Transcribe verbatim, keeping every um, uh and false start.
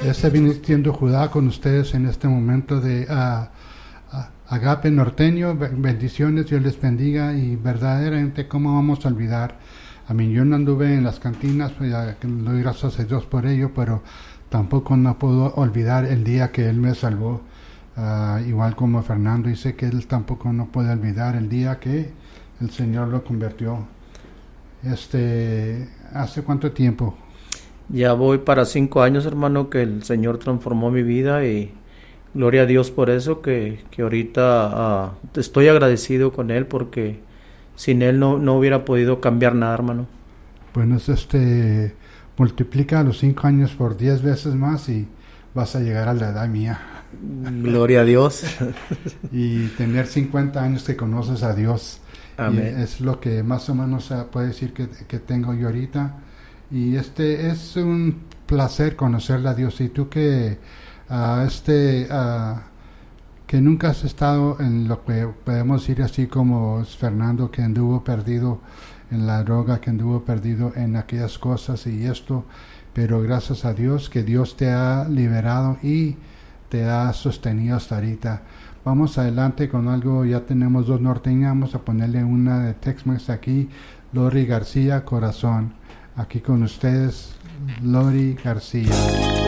Este viene siendo Judá con ustedes en este momento de uh, uh, Agape Norteño. Bendiciones, Dios les bendiga. Y verdaderamente, ¿cómo vamos a olvidar? A mí, yo no anduve en las cantinas, pues ya que doy gracias a Dios por ello, pero tampoco no puedo olvidar el día que Él me salvó. Uh, igual como Fernando dice que Él tampoco no puede olvidar el día que el Señor lo convirtió. Este, ¿hace cuánto tiempo? Ya voy para cinco años, hermano, que el Señor transformó mi vida y gloria a Dios por eso, que, que ahorita uh, estoy agradecido con Él porque sin Él no, no hubiera podido cambiar nada, hermano. Bueno, este, multiplica los cinco años por diez veces más y vas a llegar a la edad mía. Gloria a Dios. Y tener cincuenta años que conoces a Dios. Amén. Y es lo que más o menos uh, puede decir que, que tengo yo ahorita. Y este es un placer conocerle a Dios. Y tú que uh, este uh, que nunca has estado en lo que podemos decir así como Fernando, que anduvo perdido en la droga, que anduvo perdido en aquellas cosas y esto, pero gracias a Dios que Dios te ha liberado y te ha sostenido hasta ahorita. Vamos adelante con algo. Ya tenemos dos norteñas. Vamos a ponerle una de Tex-Mex aquí. Lori García, Corazón. Aquí con ustedes, Lori García.